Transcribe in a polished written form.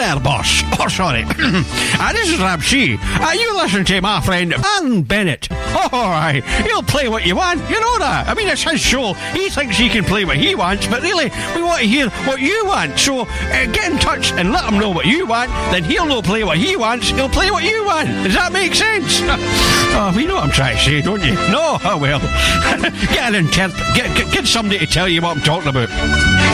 there, boss. Oh, sorry. This is Ramsey. You listen to my friend Alan Bennett. Oh, aye. He'll play what you want. You know that. I mean, it's his show. He thinks he can play what he wants, but really, we want to hear what you want. So, get in touch and let him know what you want. Then he'll not play what he wants. He'll play what you want. Does that make sense? Oh, you know what I'm trying to say, don't you? No? Oh, well. Get an interpreter. Get somebody to tell you what I'm talking about.